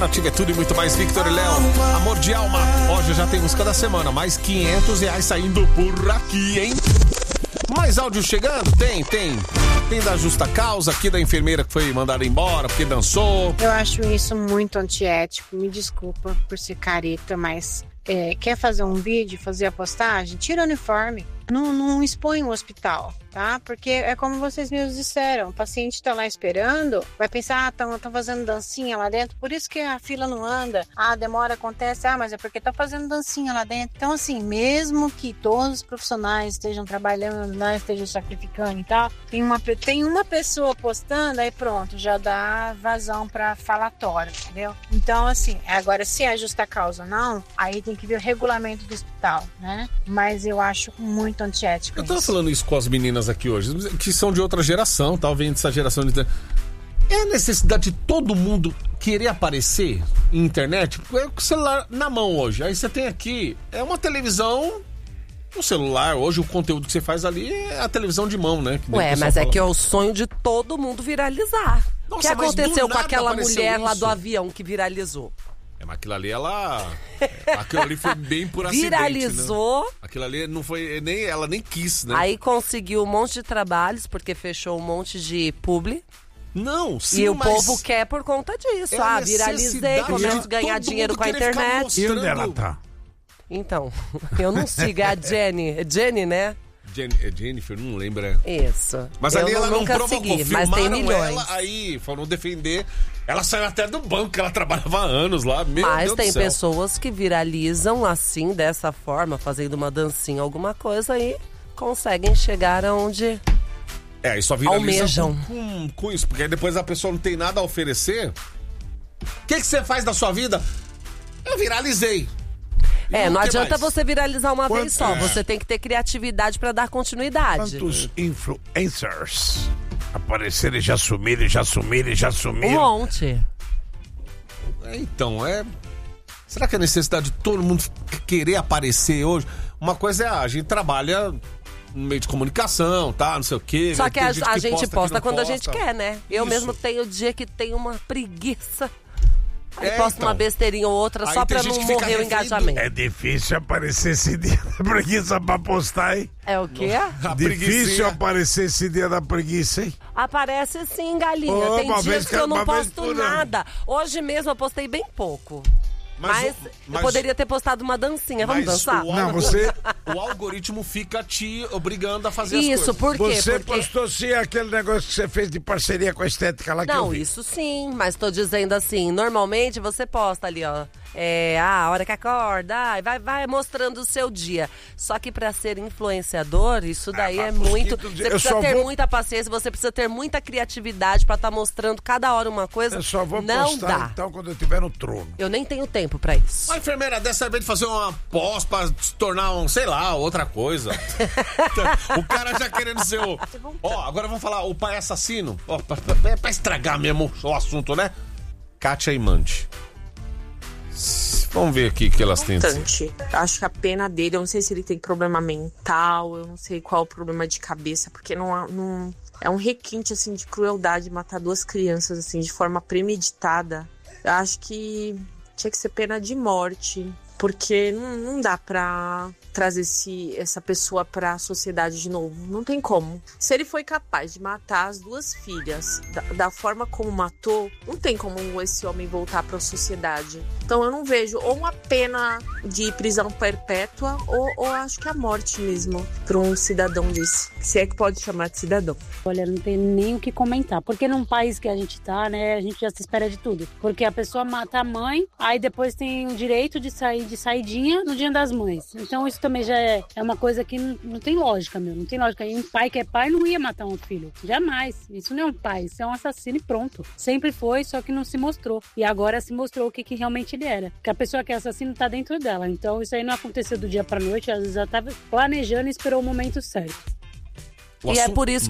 Nativa é tudo e muito mais. Victor e Léo, Amor de Alma. Hoje já tem música da semana, mais R$500 saindo por aqui, hein? Mais áudio chegando? Tem. Tem da justa causa aqui, da enfermeira que foi mandada embora porque dançou. Eu acho isso muito antiético. Me desculpa por ser careta, mas quer fazer um vídeo, fazer a postagem? Tira o uniforme. Não expõe o hospital, tá? Porque é como vocês mesmos disseram, o paciente tá lá esperando, vai pensar, estão fazendo dancinha lá dentro, por isso que a fila não anda, a demora acontece, mas é porque tá fazendo dancinha lá dentro. Então, assim, mesmo que todos os profissionais estejam trabalhando, né, estejam sacrificando e tal, tem uma pessoa postando, aí pronto, já dá vazão pra falatório, entendeu? Então, assim, agora, se é justa causa ou não, aí tem que ver o regulamento do hospital, né? Mas eu acho muito antiético. Eu tava falando isso com as meninas aqui hoje, que são de outra geração, tal, vem dessa geração de... É a necessidade de todo mundo querer aparecer em internet? Porque é com o celular na mão hoje. Aí você tem aqui, é uma televisão, um celular. Hoje o conteúdo que você faz ali é a televisão de mão, né? Mas é que é o sonho de todo mundo viralizar. O que aconteceu com aquela mulher lá do avião que viralizou? Mas aquilo ali, aquilo ali foi bem por acidente, viralizou. Né? Aquilo ali não foi, ela nem quis, né? Aí conseguiu um monte de trabalhos, porque fechou um monte de publi. Não, sim, e o povo quer por conta disso. Viralizei, começo a ganhar dinheiro com a internet. E onde ela tá? Então, eu não sigo a Jenny. É Jenny, né? Jennifer, não lembra. Isso. Mas ali ela nunca não provocou, segui, mas tem milhões. Ela, aí foram defender. Ela saiu até do banco, ela trabalhava há anos lá. Mas tem pessoas que viralizam assim, dessa forma, fazendo uma dancinha, alguma coisa, e conseguem chegar aonde e só viraliza almejam. Com isso, porque aí depois a pessoa não tem nada a oferecer. O que você faz da sua vida? Eu viralizei. Não adianta você viralizar uma vez só. Você tem que ter criatividade pra dar continuidade. Quantos influencers apareceram e já sumiram? Um monte. Então, será que a necessidade de todo mundo querer aparecer hoje? Uma coisa é a gente trabalha no meio de comunicação, tá? Não sei o quê. Só que a gente posta quando a gente quer, né? Eu mesmo tenho dia que tenho uma preguiça. Aí posto uma besteirinha ou outra só pra não morrer o engajamento. É difícil aparecer esse dia da preguiça pra postar, hein? É o quê? Difícil aparecer esse dia da preguiça, hein? Aparece sim, galinha. Tem dias que eu não posto nada. Hoje mesmo eu postei bem pouco. Mas eu poderia ter postado uma dancinha. Vamos dançar? O algoritmo fica te obrigando a fazer as coisas. Isso, por quê? Você postou sim aquele negócio que você fez de parceria com a estética lá que eu vi. Não, isso sim, mas tô dizendo assim, normalmente você posta ali, ó. A hora que acorda, vai mostrando o seu dia. Só que pra ser influenciador, isso daí é muito... Você precisa ter muita paciência, você precisa ter muita criatividade pra estar mostrando cada hora uma coisa. Eu só vou não postar dá. Então quando eu estiver no trono. Eu nem tenho tempo pra isso. A enfermeira dessa vez de fazer uma pós pra se tornar outra coisa. O cara já querendo ser o... agora vamos falar o pai assassino. Pra estragar mesmo o assunto, né? Kátia e Mandy. Vamos ver aqui o que elas têm. Acho que a pena dele, eu não sei se ele tem problema mental, eu não sei qual é o problema de cabeça, porque não é um requinte assim de crueldade matar duas crianças assim de forma premeditada. Eu acho que tinha que ser pena de morte, porque não dá pra trazer essa pessoa pra sociedade de novo. Não tem como. Se ele foi capaz de matar as duas filhas da forma como matou, não tem como esse homem voltar pra sociedade. Então eu não vejo ou uma pena de prisão perpétua ou acho que a morte mesmo pra um cidadão desse. Se é que pode chamar de cidadão. Olha, não tem nem o que comentar. Porque num país que a gente tá, né, a gente já se espera de tudo. Porque a pessoa mata a mãe, aí depois tem o direito de sair de saidinha no Dia das Mães. Então isso também já é uma coisa que não tem lógica, meu. Não tem lógica. E um pai que é pai não ia matar um filho. Jamais. Isso não é um pai, isso é um assassino e pronto. Sempre foi, só que não se mostrou. E agora se mostrou o que realmente ele era. Porque a pessoa que é assassino tá dentro dela. Então isso aí não aconteceu do dia pra noite. Às vezes ela tava planejando e esperou o momento certo. E é por isso